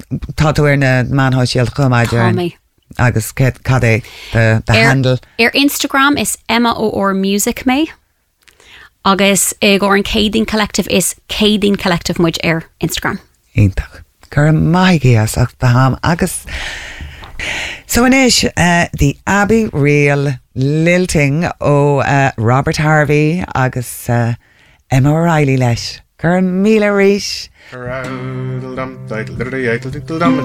táú ar na manthisiil chumáidir agus cad é the handle. Instagram is Emma or Music me. Agus go an Cédín Collective is Cédín Collective muid Instagram. Ítach. Cur maigías ach baham agus. So inis the Abbey Real Lilting ó Robert Harvey agus Emma O'Reilly leis. Cur míle ríis.